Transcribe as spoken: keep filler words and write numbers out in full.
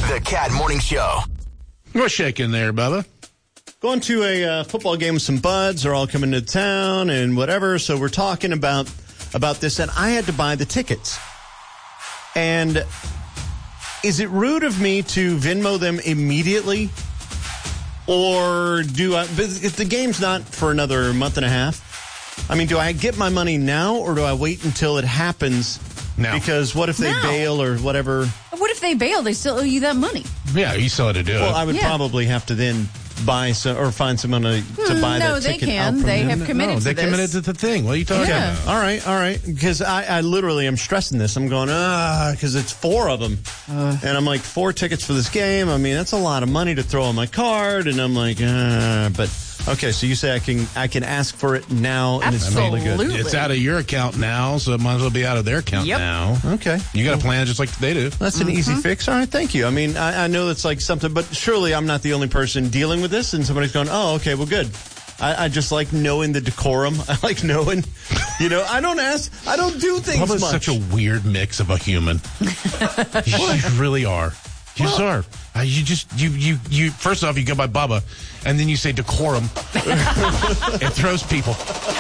The Cat Morning Show. What's shaking there, Bubba? Going to a uh, football game with some buds. They're all coming to town and whatever. So we're talking about about this, and I had to buy the tickets. And is it rude of me to Venmo them immediately? Or do I, if the game's not for another month and a half, I mean, do I get my money now or do I wait until it happens? Now. Because what if they Now. bail or whatever? What if they bail? They still owe you that money. Yeah, you still had to do Well, it. I would Yeah. probably have to then buy some or find someone to, to buy no, that they ticket can. out from They them. have committed no, to they this. committed to the thing. What are you talking Yeah. about? All right, all right. Because I, I literally am stressing this. I'm going, ah, because it's four of them. Uh. and I'm like, four tickets for this game. I mean, that's a lot of money to throw on my card. And I'm like, ah. But, okay, so you say I can I can ask for it now, and it's totally good. Absolutely. It's out of your account now, so it might as well be out of their account Yep. now. Okay. You got a plan just like they do. That's an easy fix. All right, thank you. I mean, I, I know it's like something, but surely I'm not the only person dealing with this, and somebody's going, oh, okay, well, good. I, I just like knowing the decorum. I like knowing, you know, I don't ask, I don't do things Bubba's much. such a weird mix of a human. you, you really are. You just are. Uh, you just, you, you, you, first off, you go by Bubba, and then you say decorum. It throws people.